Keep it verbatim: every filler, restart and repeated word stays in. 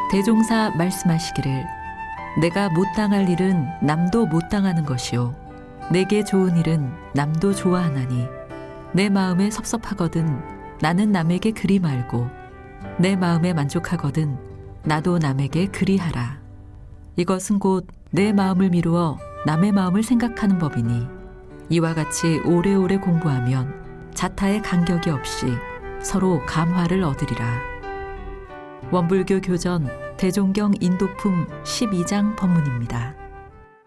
대종사 말씀하시기를 내가 못 당할 일은 남도 못 당하는 것이요 내게 좋은 일은 남도 좋아하나니 내 마음에 섭섭하거든 나는 남에게 그리 말고 내 마음에 만족하거든 나도 남에게 그리하라. 이것은 곧 내 마음을 미루어 남의 마음을 생각하는 법이니 이와 같이 오래오래 공부하면 자타의 간격이 없이 서로 감화를 얻으리라. 원불교 교전 대종경 인도품 십이 장 법문입니다.